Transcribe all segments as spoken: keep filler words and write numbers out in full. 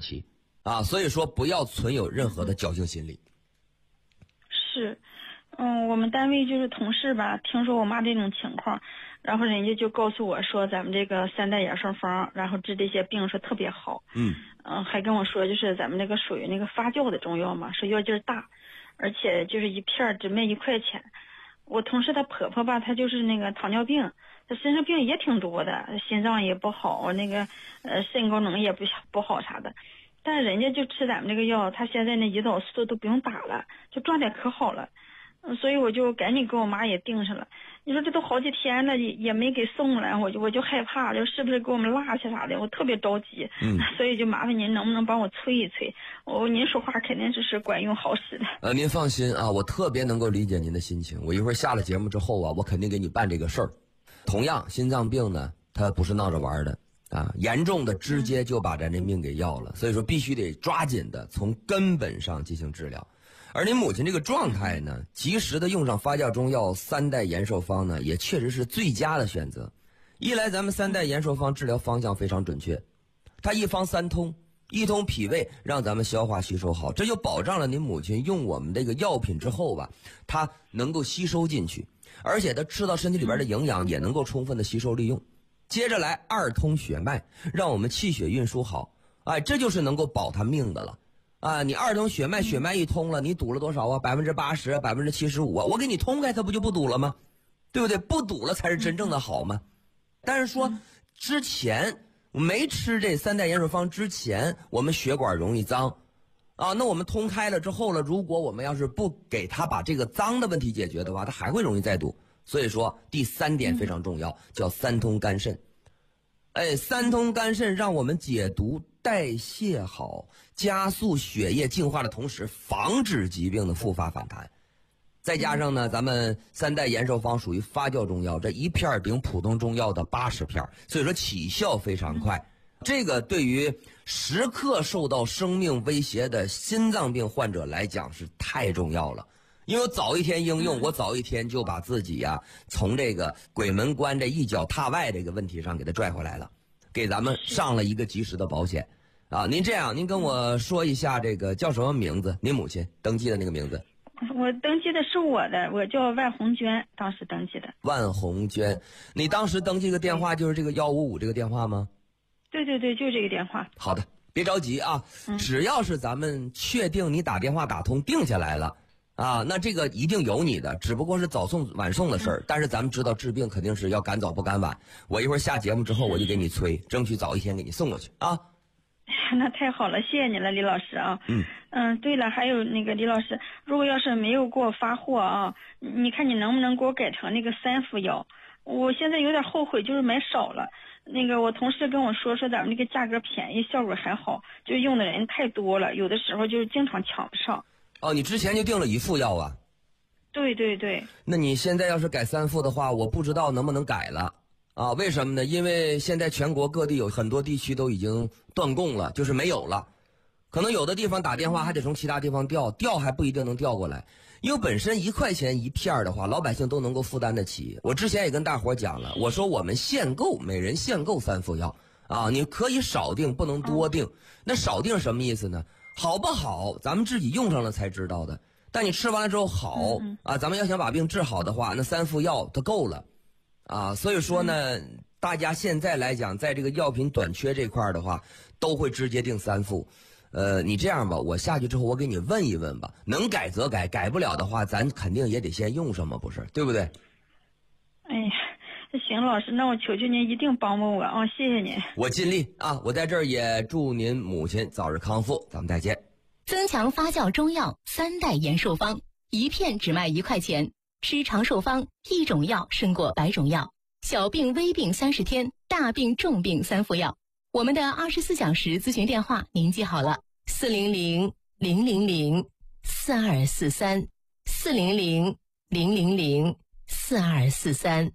期啊，所以说不要存有任何的侥幸心理。 是，嗯，我们单位就是同事吧，听说我妈这种情况，然后人家就告诉我说咱们这个三代养生方，然后治这些病说特别好。 嗯嗯，还跟我说就是咱们那个属于那个发酵的中药嘛，说药劲大，而且就是一片只卖一块钱。我同事她婆婆吧，她就是那个糖尿病，她身上病也挺多的，心脏也不好，那个呃肾功能也不不好啥的。但是人家就吃咱们这个药，她现在那胰岛素都不用打了，就状态可好了。嗯，所以我就赶紧给我妈也订上了。你说这都好几天了，也也没给送来，我就我就害怕，就是不是给我们落下啥的，我特别着急。 嗯， 所以就麻烦您能不能帮我催一催？我您说话肯定是是管用好使的。 呃，您放心啊，我特别能够理解您的心情。我一会儿下了节目之后啊，我肯定给你办这个事儿。同样，心脏病呢，它不是闹着玩的啊，严重的直接就把咱这命给要了。所以说，必须得抓紧的从根本上进行治疗。而您母亲这个状态呢，及时的用上发酵中药三代延寿方呢，也确实是最佳的选择。一来，咱们三代延寿方治疗方向非常准确，它一方三通，一通脾胃，让咱们消化吸收好，这就保障了您母亲用我们这个药品之后吧，它能够吸收进去，而且它吃到身体里边的营养也能够充分的吸收利用。接着来二通血脉，让我们气血运输好，哎，这就是能够保他命的了。啊，你二通血脉，血脉一通了，你堵了多少啊？百分之八十，百分之七十五啊！我给你通开，它不就不堵了吗？对不对？不堵了才是真正的好吗？但是说之前没吃这三代延寿方之前，我们血管容易脏啊，那我们通开了之后了，如果我们要是不给他把这个脏的问题解决的话，它还会容易再堵。所以说第三点非常重要，叫三通肝肾。哎，三通肝肾让我们解毒代谢好，加速血液净化的同时，防止疾病的复发反弹。再加上呢，咱们三代延寿方属于发酵中药，这一片顶普通中药的八十片，所以说起效非常快。这个对于时刻受到生命威胁的心脏病患者来讲是太重要了。因为我早一天应用，我早一天就把自己呀、啊、从这个鬼门关这一脚踏外这个问题上给他拽回来了，给咱们上了一个及时的保险啊。您这样，您跟我说一下这个叫什么名字？您母亲登记的那个名字？ 我登记的是我的，我叫万红娟，当时登记的。 万红娟，你当时登记的电话就是这个幺五五这个电话吗？ 对对对，就这个电话。 好的，别着急啊，嗯、只要是咱们确定你打电话打通定下来了。啊，那这个一定有你的，只不过是早送晚送的事儿。但是咱们知道治病肯定是要赶早不赶晚。我一会儿下节目之后我就给你催，争取早一天给你送过去啊。 那太好了，谢谢你了，李老师啊。 嗯嗯，对了，还有那个李老师，如果要是没有给我发货啊，你看你能不能给我改成那个三副药？我现在有点后悔，就是买少了。那个我同事跟我说说咱们这个价格便宜，效果还好，就用的人太多了，有的时候就是经常抢不上。 哦，你之前就订了一副药啊？ 对对对。 那你现在要是改三副的话，我不知道能不能改了啊？为什么呢？因为现在全国各地有很多地区都已经断供了，就是没有了。可能有的地方打电话还得从其他地方调，调还不一定能调过来。因为本身一块钱一片的话，老百姓都能够负担得起。我之前也跟大伙讲了，我说我们限购，每人限购三副药啊，你可以少订，不能多订。那少订什么意思呢？好不好咱们自己用上了才知道的，但你吃完了之后好、嗯、啊，咱们要想把病治好的话，那三副药它够了啊。所以说呢、嗯、大家现在来讲在这个药品短缺这块的话都会直接订三副。呃，你这样吧，我下去之后我给你问一问吧，能改则改，改不了的话咱肯定也得先用上嘛，不是对不对？ 哎呀，行，老师，那我求求您一定帮帮我啊！谢谢您， 我尽力啊！我在这儿也祝您母亲早日康复，咱们再见。 增强发酵中药三代延寿方，一片只卖一块钱，吃长寿方，一种药胜过百种药，小病微病三十天，大病重病三副药。我们的二十四小时咨询电话您记好了，四零零零零零四二四三，四零零零零零四二四三。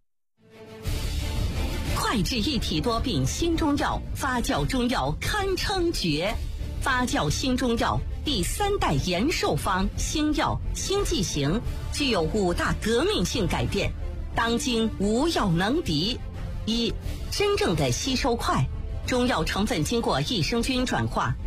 快治一体多病新中药，发酵中药堪称绝。发酵新中药第三代延寿方新药新剂型，具有五大革命性改变，当今无药能敌。一、真正的吸收快，中药成分经过益生菌转化，